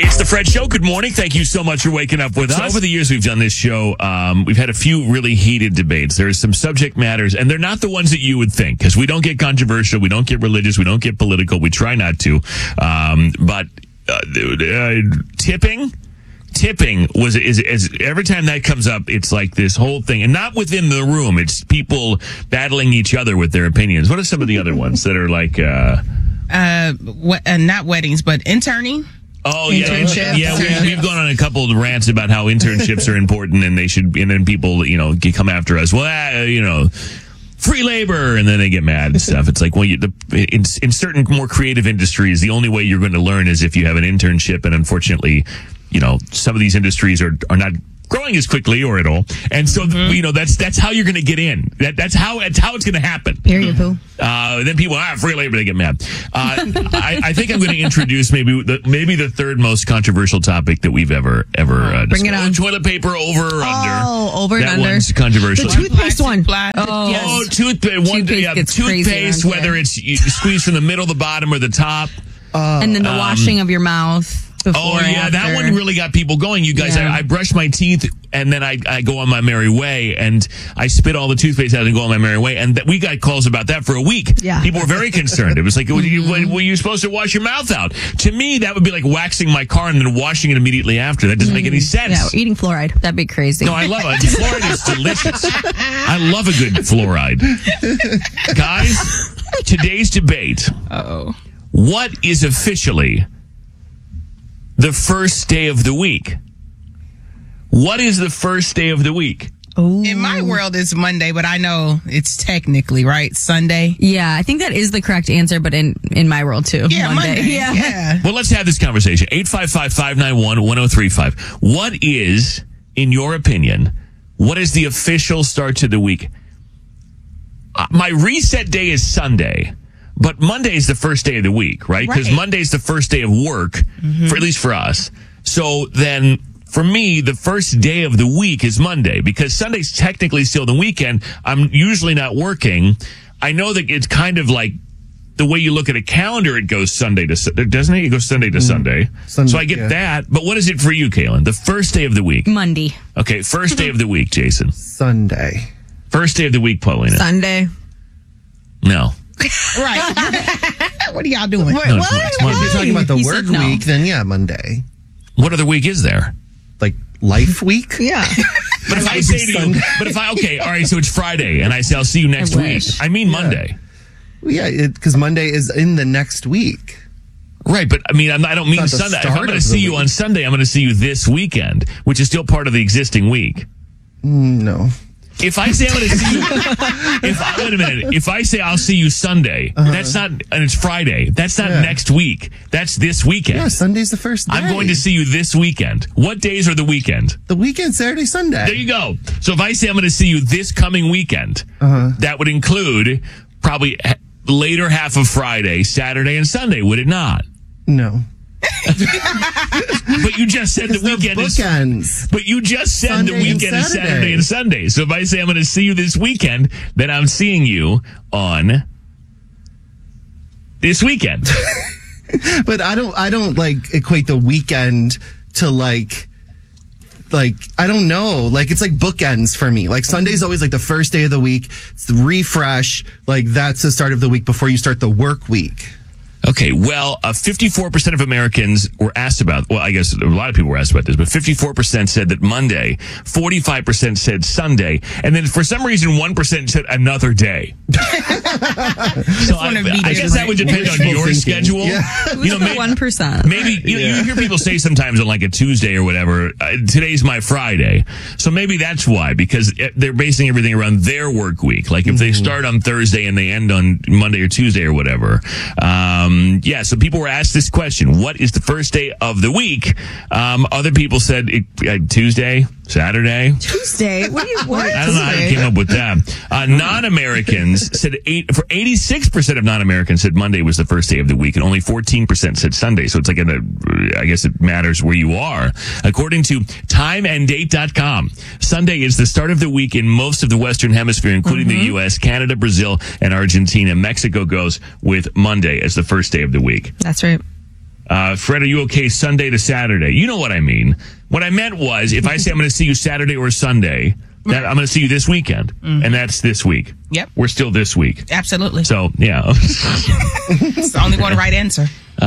It's the Fred Show. Good morning. Thank you so much for waking up with us. Over the years we've done this show, we've had a few really heated debates. There's some subject matters, and they're not the ones that you would think, because we don't get controversial, we don't get religious, we don't get political. We try not to. But tipping is every time that comes up, it's like this whole thing, and not within the room. It's people battling each other with their opinions. What are some of the other ones that are like not weddings, but interning? Oh, yeah. We've gone on a couple of rants about how internships are important and they should, and then people, come after us. Well, free labor, and then they get mad and stuff. It's like, well, in certain more creative industries, the only way you're going to learn is if you have an internship, and unfortunately, some of these industries are not growing as quickly or at all. And so, that's how you're going to get in. That's how it's going to happen. Period, poo. Then people, free labor, they get mad. I think I'm going to introduce maybe the third most controversial topic that we've ever discussed. Bring it on. Toilet paper over or under. Oh, over and that under. That one's controversial. The toothpaste one. Toothpaste, whether it's you squeeze from the middle, the bottom, or the top. And then the washing of your mouth. That one really got people going. You guys, I brush my teeth and then I go on my merry way, and I spit all the toothpaste out and go on my merry way. And we got calls about that for a week. Yeah. People were very concerned. It was like, were you supposed to wash your mouth out? To me, that would be like waxing my car and then washing it immediately after. That doesn't make any sense. Yeah, eating fluoride. That'd be crazy. No, I love it. Fluoride is delicious. I love a good fluoride. Guys, today's debate. Uh-oh. What is officially the first day of the week? What is the first day of the week? Ooh. In my world, it's Monday, but I know it's technically, right? Sunday. Yeah, I think that is the correct answer, but in my world, too. Yeah, Monday. Yeah. Well, let's have this conversation. 855-591-1035. What is, in your opinion, what is the official start to the week? My reset day is Sunday. But Monday is the first day of the week, right? Because Monday is the first day of work, for at least for us. So then, for me, the first day of the week is Monday, because Sunday's technically still the weekend. I'm usually not working. I know that it's kind of like the way you look at a calendar, it goes Sunday to Sunday, doesn't it? It goes Sunday to Sunday. So I get that. But what is it for you, Kaylin? The first day of the week? Monday. Okay, first day of the week, Jason. Sunday. First day of the week, Paulina. Sunday. No. Right. What are y'all doing? No, it's Monday. If you're talking about the He work said no. week, then yeah, Monday. What other week is there? Like life week? Yeah. But if I say to you, all right, so it's Friday, and I say I'll see you next week. I mean Monday. Yeah, because Monday is in the next week. Right, but I mean, I don't mean Sunday. If I'm going to see you on Sunday, I'm going to see you this weekend, which is still part of the existing week. No. If I say I'm going to see you, wait a minute. If I say I'll see you Sunday, that's not, and it's Friday. That's not next week. That's this weekend. Yeah, Sunday's the first day. I'm going to see you this weekend. What days are the weekend? The weekend, Saturday, Sunday. There you go. So if I say I'm going to see you this coming weekend, that would include probably later half of Friday, Saturday, and Sunday, would it not? No. But you just said the weekend bookends. But you just said Sunday the weekend is Saturday and Sunday. So if I say I'm going to see you this weekend, then I'm seeing you on this weekend. But I don't like equate the weekend to like I don't know. Like it's like bookends for me. Like Sunday's always like the first day of the week. It's the refresh. Like that's the start of the week before you start the work week. Okay, well, 54% of Americans were asked about, well, I guess a lot of people were asked about this, but 54% said that Monday, 45% said Sunday, and then for some reason 1% said another day. So I guess that would depend on your schedule. Yeah. You know, maybe 1%. Maybe you hear people say sometimes on like a Tuesday or whatever, today's my Friday. So maybe that's why, because they're basing everything around their work week. Like if they start on Thursday and they end on Monday or Tuesday or whatever. So people were asked this question: what is the first day of the week? Other people said Tuesday, Saturday. Tuesday? What? I don't know how they came up with that. Non-Americans said 86% of non-Americans said Monday was the first day of the week, and only 14% said Sunday. So it's like I guess it matters where you are. According to timeanddate.com, Sunday is the start of the week in most of the Western Hemisphere, including the U.S., Canada, Brazil, and Argentina. Mexico goes with Monday as the first day of the week. That's right. Fred, are you okay Sunday to Saturday? You know what I mean. What I meant was, if I say I'm going to see you Saturday or Sunday, that I'm going to see you this weekend. And that's this week. Yep. We're still this week. Absolutely. So, yeah. It's the only one right answer.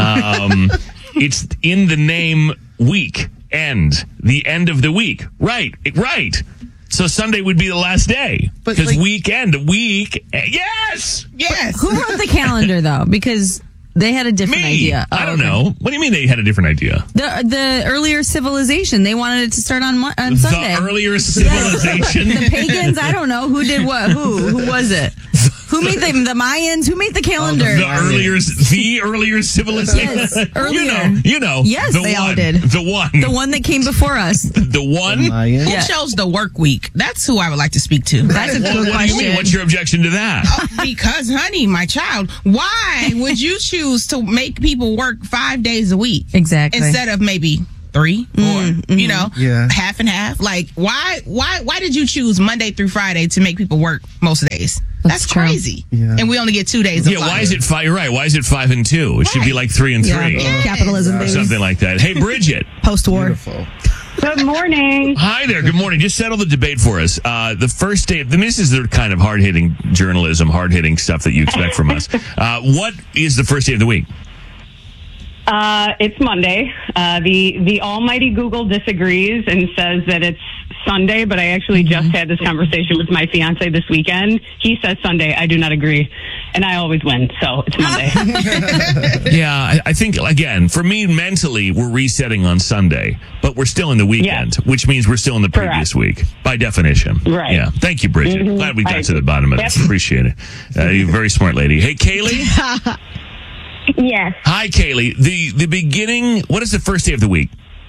It's in the name week end, the end of the week. Right. So Sunday would be the last day. But, Because like- weekend, week. Yes. Yes. Who wrote the calendar though? Because they had a different Me. idea. I don't okay. know. What do you mean they had a different idea? The earlier civilization, they wanted it to start on Sunday. The earlier civilization. The pagans, I don't know who did what. Who was it? Who made the Mayans? Who made the calendar? The earlier civilization. Yes, earlier. You know. Yes, the they one, all did. The one. The one that came before us. The one. Mayan? Who Yeah. chose the work week? That's who I would like to speak to. That's a Well, good what do you question. mean? What's your objection to that? Because, honey, my child, why would you choose to make people work 5 days a week? Exactly. Instead of maybe 3, 4, you know, Yeah. half and half. Like, why did you choose Monday through Friday to make people work most days? That's true. crazy. Yeah. And we only get 2 days. Yeah, why is it 5? You're right. Why is it 5 and 2? It should be like 3 and 3. Capitalism, Or baby. something like that. Hey, Bridget. Post-war. Beautiful. Good morning. Hi there. Good morning. Just settle the debate for us. The first day, this is the kind of hard-hitting journalism, hard-hitting stuff that you expect from us. What is the first day of the week? It's Monday. The almighty Google disagrees and says that it's Sunday, but I actually just had this conversation with my fiance this weekend. He says Sunday. I do not agree. And I always win, so it's Monday. Yeah, I think, again, for me, mentally, we're resetting on Sunday, but we're still in the weekend, which means we're still in the previous week, by definition. Right. Yeah. Thank you, Bridget. Mhm. Glad we got I to the bottom of this. Appreciate it. You're a very smart lady. Hey, Kaylee. Yes, Hi, Kaylee. The beginning, what is the first day of the week?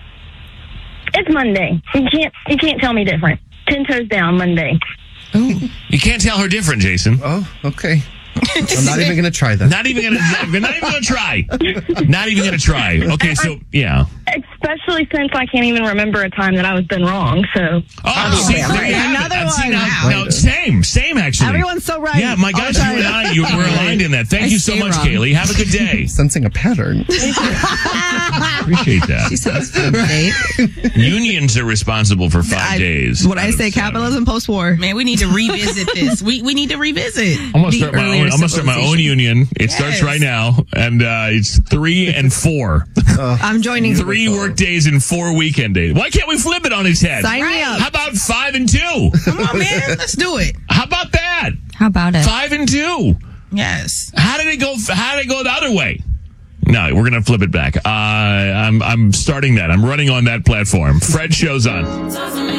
it's Monday. You can't tell me different. 10 toes down, Monday. You can't tell her different, Jason. Oh, okay. I'm not even going to try that. Not even gonna try. Not even gonna try. Okay, so yeah. Especially since I can't even remember a time that I was been wrong. So Oh, see, there you have it. Another See, one. now, same actually. Everyone's so right. Yeah, my gosh, you and I, we're aligned in that. Thank you so stay much, wrong. Kaylee. Have a good day. Sensing a pattern. Appreciate that. Unions are responsible for 5 days. What I say, capitalism post-war. Man, we need to revisit this. We need to revisit. I'm gonna The start my own. earlier I'm gonna start my own union. It starts right now, and it's 3 and 4. I'm joining. 3 work days and 4 weekend days. Why can't we flip it on its head? Sign me up. How about 5 and 2? Come on, man. Let's do it. How about that? How about it? 5 and 2. Yes. How did it go? How did it go the other way? No, we're gonna flip it back. I'm starting that. I'm running on that platform. Fred shows on.